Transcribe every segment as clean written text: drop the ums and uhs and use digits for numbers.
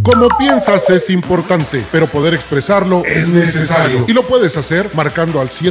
Como piensas es importante, pero poder expresarlo es necesario. Y lo puedes hacer marcando al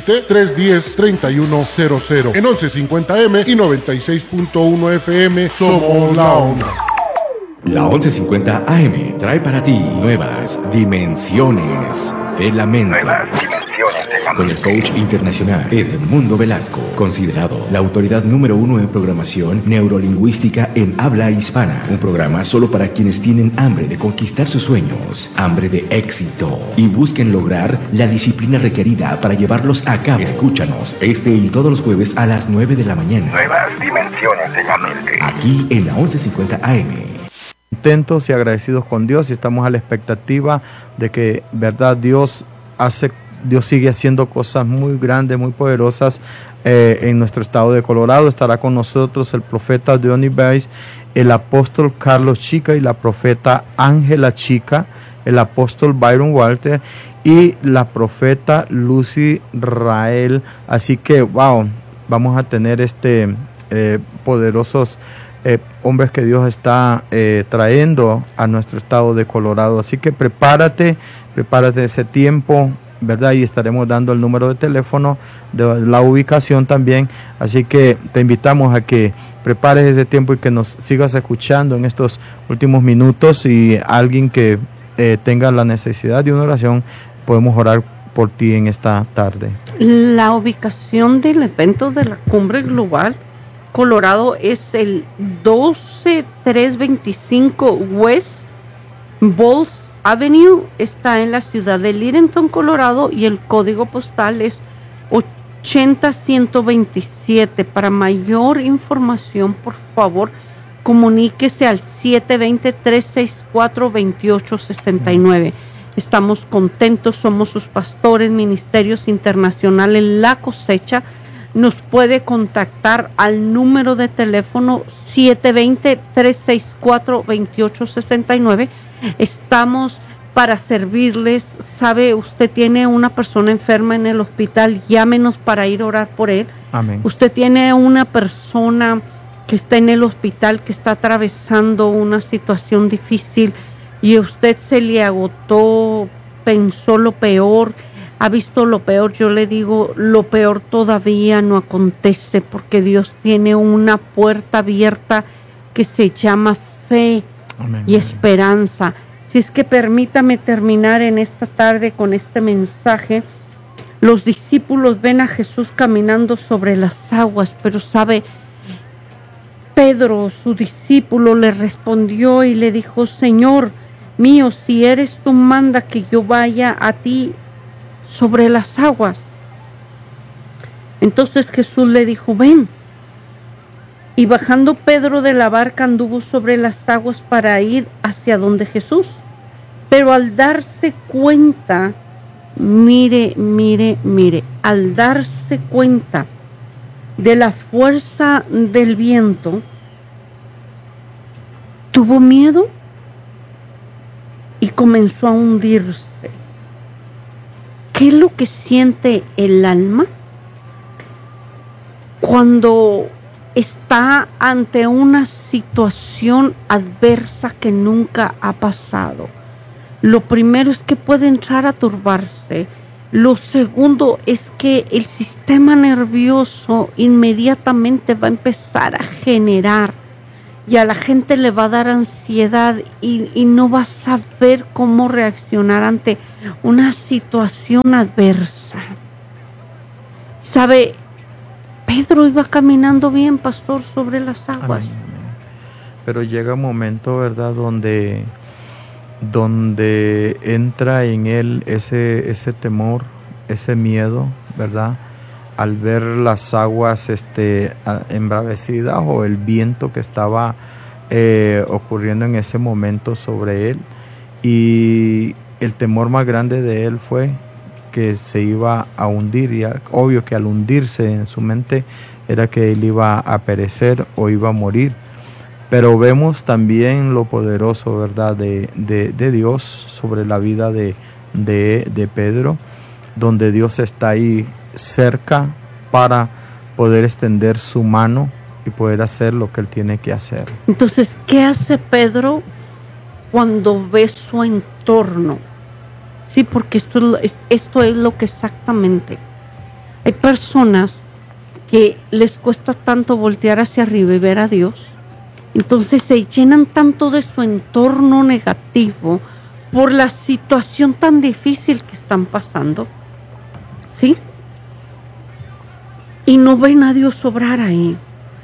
720-310-3100 en 1150M y 96.1 FM. Somos la onda. La 1150 AM trae para ti nuevas dimensiones de la mente. Con el coach internacional Edmundo Velasco, considerado la autoridad número 1 en programación neurolingüística en habla hispana. Un programa solo para quienes tienen hambre de conquistar sus sueños, hambre de éxito y busquen lograr la disciplina requerida para llevarlos a cabo. Escúchanos este y todos los jueves a las 9 de la mañana. Nuevas dimensiones de la mente. Aquí en la 1150 AM. Contentos y agradecidos con Dios y estamos a la expectativa de que, verdad, Dios sigue haciendo cosas muy grandes, muy poderosas en nuestro estado de Colorado. Estará con nosotros el profeta Donny Weiss, el apóstol Carlos Chica y la profeta Ángela Chica, el apóstol Byron Walter y la profeta Lucy Rael. Así que, wow, vamos a tener poderosos hombres que Dios está trayendo a nuestro estado de Colorado. Así que prepárate ese tiempo, ¿verdad? Y estaremos dando el número de teléfono, de la ubicación también. Así que te invitamos a que prepares ese tiempo y que nos sigas escuchando en estos últimos minutos. Y alguien que tenga la necesidad de una oración, podemos orar por ti en esta tarde. La ubicación del evento de la Cumbre Global Colorado es el 12325 West Bowles Avenue, está en la ciudad de Littleton, Colorado, y el código postal es 80127. Para mayor información, por favor, comuníquese al 720-364-2869. Estamos contentos, somos sus pastores, Ministerios Internacionales La Cosecha. Nos puede contactar al número de teléfono 720-364-2869. Estamos para servirles. Sabe, usted tiene una persona enferma en el hospital, llámenos para ir a orar por él. Amén. Usted tiene una persona que está en el hospital, que está atravesando una situación difícil y usted se le agotó, pensó lo peor, ha visto lo peor. Yo le digo, lo peor todavía no acontece, porque Dios tiene una puerta abierta que se llama fe. Amén, y esperanza. Si es que permítame terminar en esta tarde con este mensaje. Los discípulos ven a Jesús caminando sobre las aguas, pero sabe, Pedro, su discípulo, le respondió y le dijo: Señor mío, si eres tú, manda que yo vaya a ti sobre las aguas. Entonces Jesús le dijo: ven. Y bajando Pedro de la barca, anduvo sobre las aguas para ir hacia donde Jesús. Pero al darse cuenta, mire, al darse cuenta de la fuerza del viento, tuvo miedo y comenzó a hundirse. ¿Qué es lo que siente el alma cuando está ante una situación adversa que nunca ha pasado? Lo primero es que puede entrar a turbarse. Lo segundo es que el sistema nervioso inmediatamente va a empezar a generar, y a la gente le va a dar ansiedad y no va a saber cómo reaccionar ante una situación adversa. ¿Sabe? Pedro iba caminando bien, pastor, sobre las aguas. Amén. Pero llega un momento, ¿verdad?, donde entra en él ese temor, ese miedo, ¿verdad?, al ver las aguas embravecidas, o el viento que estaba ocurriendo en ese momento sobre él. Y el temor más grande de él fue que se iba a hundir, y obvio que al hundirse en su mente era que él iba a perecer o iba a morir. Pero vemos también lo poderoso, ¿verdad?, de Dios sobre la vida de Pedro, donde Dios está ahí cerca para poder extender su mano y poder hacer lo que él tiene que hacer. Entonces, ¿qué hace Pedro? cuando ve su entorno. Sí, porque esto es lo que exactamente. Hay personas que les cuesta tanto voltear hacia arriba y ver a Dios. Entonces se llenan tanto de su entorno negativo por la situación tan difícil que están pasando. ¿Sí? Y no ven a Dios obrar ahí.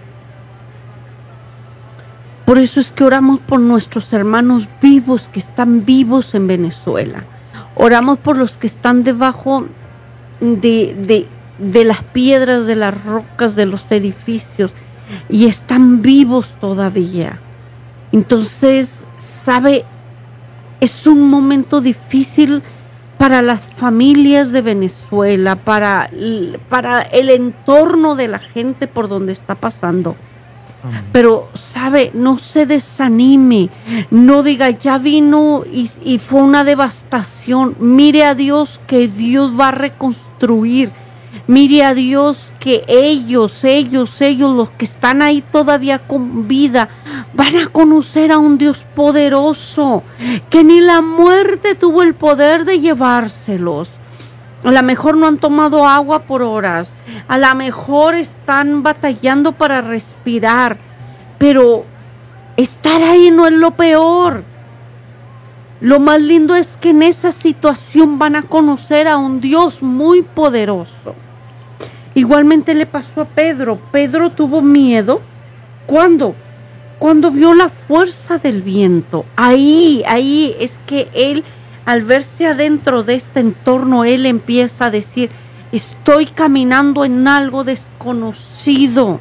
Por eso es que oramos por nuestros hermanos vivos, que están vivos en Venezuela. Oramos por los que están debajo de las piedras, de las rocas, de los edificios, y están vivos todavía. Entonces, ¿sabe? Es un momento difícil para las familias de Venezuela, para el entorno de la gente por donde está pasando. Pero, ¿sabe? No se desanime, no diga, ya vino y fue una devastación. Mire a Dios, que Dios va a reconstruir. Mire a Dios, que ellos, los que están ahí todavía con vida, van a conocer a un Dios poderoso, que ni la muerte tuvo el poder de llevárselos. A lo mejor no han tomado agua por horas, a lo mejor están batallando para respirar, pero estar ahí no es lo peor. Lo más lindo es que en esa situación van a conocer a un Dios muy poderoso. Igualmente le pasó a Pedro. Pedro tuvo miedo. ¿Cuándo? Cuando vio la fuerza del viento. Ahí es que él, al verse adentro de este entorno, él empieza a decir, estoy caminando en algo desconocido.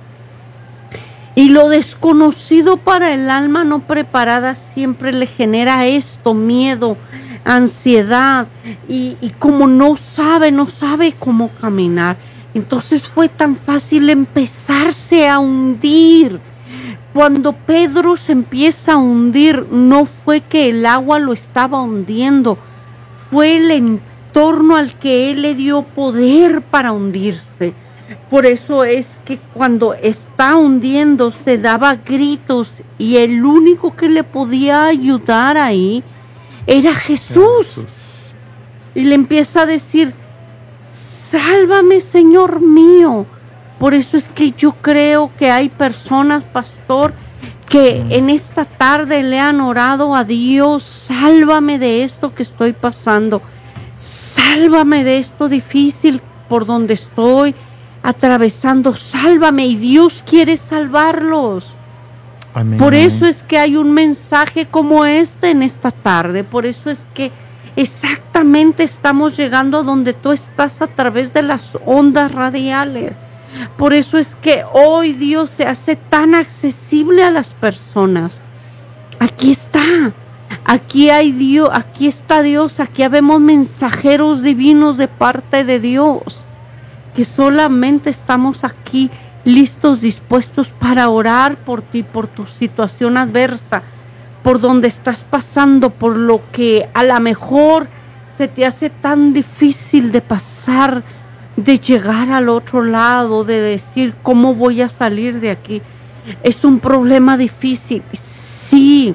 Y lo desconocido para el alma no preparada siempre le genera esto, miedo, ansiedad. Y como no sabe cómo caminar. Entonces fue tan fácil empezarse a hundir. Cuando Pedro se empieza a hundir, no fue que el agua lo estaba hundiendo, fue el entorno al que él le dio poder para hundirse. Por eso es que cuando está hundiendo se daba gritos y el único que le podía ayudar ahí era Jesús. Y le empieza a decir, sálvame, Señor mío. Por eso es que yo creo que hay personas, pastor, que en esta tarde le han orado a Dios, sálvame de esto que estoy pasando, sálvame de esto difícil por donde estoy atravesando, sálvame, y Dios quiere salvarlos. Amén. Por eso es que hay un mensaje como este en esta tarde, por eso es que exactamente estamos llegando a donde tú estás a través de las ondas radiales. Por eso es que hoy Dios se hace tan accesible a las personas. Aquí está, aquí hay Dios, aquí está Dios, aquí habemos mensajeros divinos de parte de Dios, que solamente estamos aquí listos, dispuestos para orar por ti, por tu situación adversa, por donde estás pasando, por lo que a lo mejor se te hace tan difícil de pasar, de llegar al otro lado, de decir, ¿cómo voy a salir de aquí? Es un problema difícil. Sí,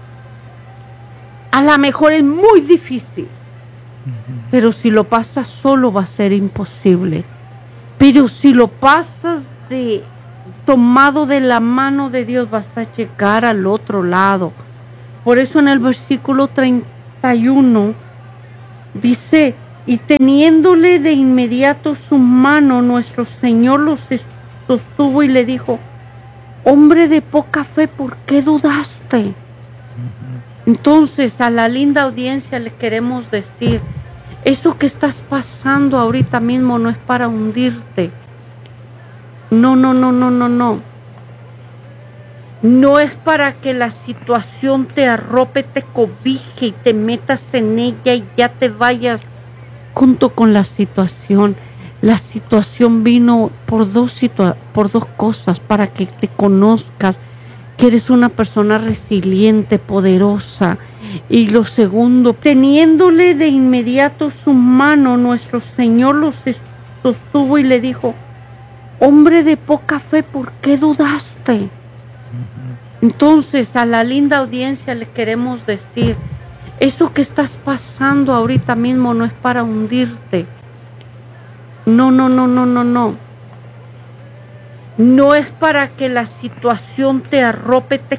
a lo mejor es muy difícil, pero si lo pasas solo va a ser imposible. Pero si lo pasas tomado de la mano de Dios, vas a llegar al otro lado. Por eso en el versículo 31 dice, y teniéndole de inmediato su mano, nuestro Señor los sostuvo y le dijo, hombre de poca fe, ¿por qué dudaste? Entonces a la linda audiencia le queremos decir, eso que estás pasando ahorita mismo no es para hundirte. No. No es para que la situación te arrope, te cobije y te metas en ella y ya te vayas junto con la situación. La situación vino por dos cosas, para que te conozcas que eres una persona resiliente, poderosa. Y lo segundo, teniéndole de inmediato su mano, nuestro Señor los sostuvo y le dijo, hombre de poca fe, ¿por qué dudaste? Entonces, a la linda audiencia le queremos decir, eso que estás pasando ahorita mismo no es para hundirte. No. No es para que la situación te arrope, te